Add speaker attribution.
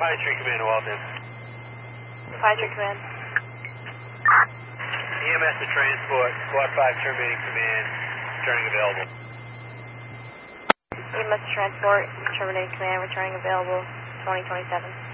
Speaker 1: Fire Tree Command, Walden.
Speaker 2: Fire Tree Command.
Speaker 1: EMS to transport, Squad 5 terminating command, returning available.
Speaker 2: EMS transport, terminating command, returning available, 2027.